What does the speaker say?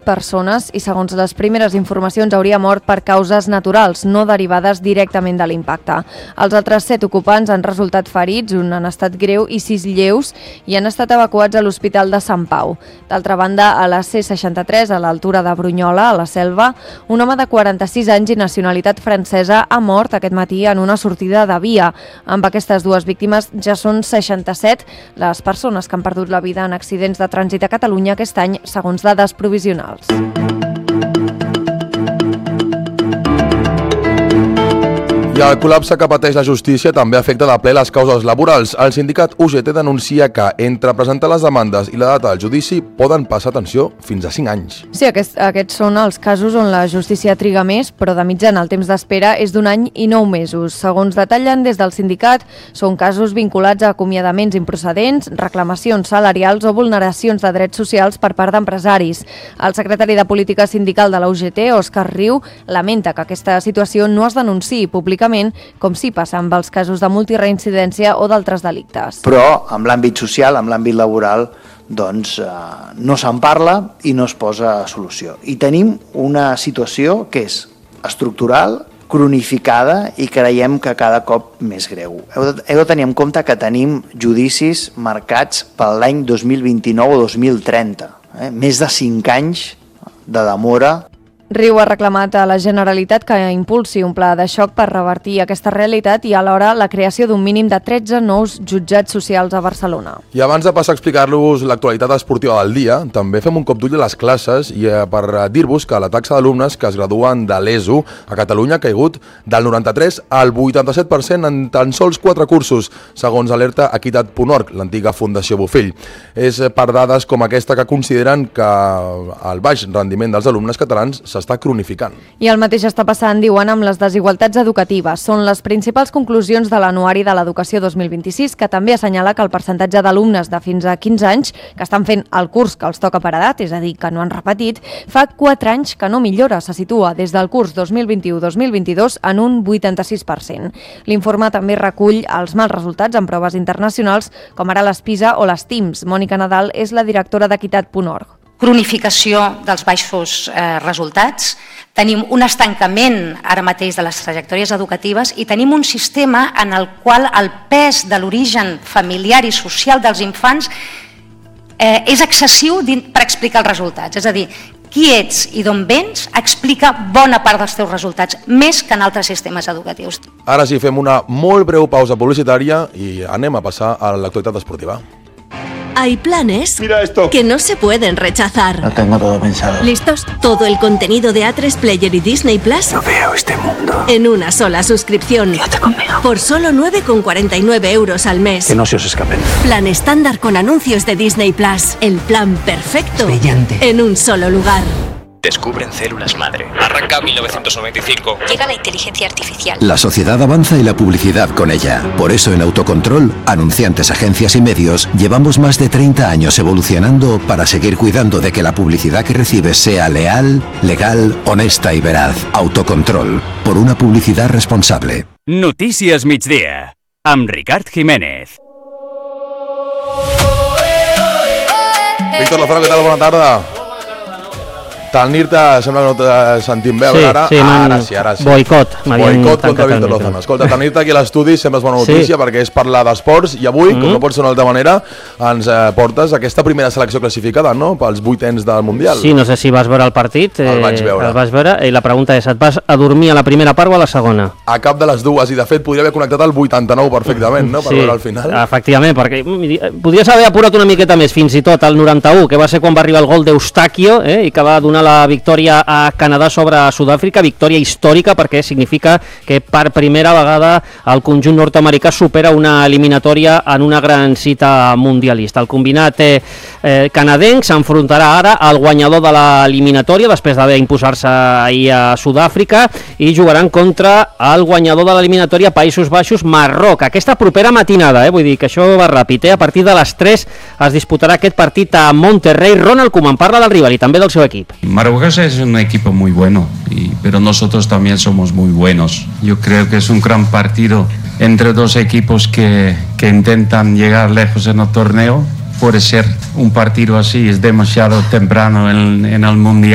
persones i, segons les primeres informacions, hauria mort per causes naturals, no derivades directament de l'impacte. Els altres 7 ocupants han resultat ferits, un en estat greu i 6 lleus, i han estat evacuats a l'Hospital de Sant Pau. D'altra banda, a la C63, a l'altura de Brunyola, a la Selva, un home de 46 anys i nacionalitat francesa ha mort aquest matí en una sortida de via. Amb aquestes dues víctimes ja són 67 les persones que han perdut la vida en accidents de trànsit a Catalunya aquest any, segons dades provisionals. I el col·lapse que pateix la justícia també afecta de ple les causes laborals. El sindicat UGT denuncia que entre presentar les demandes i la data del judici poden passar, atenció, fins a 5 anys. Sí, aquests són els casos on la justícia triga més, però de mitjana el temps d'espera és d'1 any i 9 mesos. Segons detallen des del sindicat, són casos vinculats a acomiadaments improcedents, reclamacions salarials o vulneracions de drets socials per part d'empresaris. El secretari de Política Sindical de la UGT, Òscar Riu, lamenta que aquesta situació no es denunciï públicament, com sí passa amb els casos de multireincidència o d'altres delictes. Però amb l'àmbit social, amb l'àmbit laboral, doncs no se'n parla i no es posa solució. I tenim una situació que és estructural, cronificada i creiem que cada cop més greu. Heu de tenir en compte que tenim judicis marcats per l'any 2029 o 2030. Més de 5 anys de demora. Riu ha reclamat a la Generalitat que impulsi un pla de xoc per revertir aquesta realitat i alhora la creació d'un mínim de 13 nous jutjats socials a Barcelona. I abans de passar a explicar-los l'actualitat esportiva del dia, també fem un cop d'ull a les classes i per dir-vos que la taxa d'alumnes que es graduen de l'ESO a Catalunya ha caigut del 93 al 87% en tan sols 4 cursos, segons alerta Equitat.org, l'antiga Fundació Bofill. És per dades com aquesta que consideren que el baix rendiment dels alumnes catalans s'està cronificant. I el mateix està passant, diuen, amb les desigualtats educatives. Són les principals conclusions de l'Anuari de l'Educació 2026, que també assenyala que el percentatge d'alumnes de fins a 15 anys que estan fent el curs que els toca per edat, és a dir, que no han repetit, fa 4 anys que no millora, se situa des del curs 2021-2022 en un 86%. L'informe també recull els mals resultats en proves internacionals, com ara les PISA o les TIMSS. Mònica Nadal és la directora d'Equitat.org. Cronificació dels baixos resultats, tenim un estancament ara mateix de les trajectòries educatives i tenim un sistema en el qual el pes de l'origen familiar i social dels infants és excessiu per explicar els resultats. És a dir, qui ets i d'on vens explica bona part dels teus resultats, més que en altres sistemes educatius. Ara sí, fem una molt breu pausa publicitària i anem a passar a l'actualitat esportiva. Hay planes que no se pueden rechazar. Lo tengo todo pensado. ¿Listos? Todo el contenido de A3 Player y Disney Plus No veo este mundo. en una sola suscripción. Quédate conmigo. Por solo 9,49 € al mes. Que no se os escapen. Plan estándar con anuncios de Disney Plus. El plan perfecto Brillante. en un solo lugar. Descubren células madre. Arranca 1995. Llega la inteligencia artificial. La sociedad avanza y la publicidad con ella. Por eso en Autocontrol, anunciantes, agencias y medios, llevamos más de 30 años evolucionando para seguir cuidando de que la publicidad que recibes sea leal, legal, honesta y veraz. Autocontrol, por una publicidad responsable. Notícies migdia, amb Ricard Jiménez. Víctor Lozano, què tal? Bona tarda. Talnir-te, sembla que no te sentim bé, ara sí. Boicot contra Víctor Lozano. Escolta, tenir-te aquí a l'estudi sempre és bona notícia perquè és parlar d'esports i avui, com no pot ser d'una altra manera, ens portes aquesta primera selecció classificada, no?, pels 8ens del Mundial. Sí, no sé si vas veure el partit. El vaig veure. El vas veure i la pregunta és, et vas adormir a la primera part o a la segona? A cap de les dues, i de fet podria haver connectat al 89 perfectament, no?, per veure al final. Efectivament, perquè podries haver apurat una miqueta més, fins i tot al 91, que va ser quan va arribar el gol d'Eustachio, i que va donar la victòria a Canadà sobre Sud-àfrica, victòria històrica perquè significa que per primera vegada el conjunt nord-americà supera una eliminatòria en una gran cita mundialista. El combinat canadenc s'enfrontarà ara al guanyador de l'eliminatòria després d'haver imposar-se ahir a Sud-àfrica i jugaran contra el guanyador de l'eliminatòria Països Baixos, Marroc. Aquesta propera matinada, vull dir que això va ràpid, a partir de les 3 es disputarà aquest partit a Monterrey. Ronald Koeman parla del rival i també del seu equip. Marruecos es un equipo muy bueno, pero nosotros también somos muy buenos. Yo creo que es un gran partido entre dos equipos que intentan llegar lejos en el torneo. Puede ser un partido así, es demasiado temprano en el Mundial.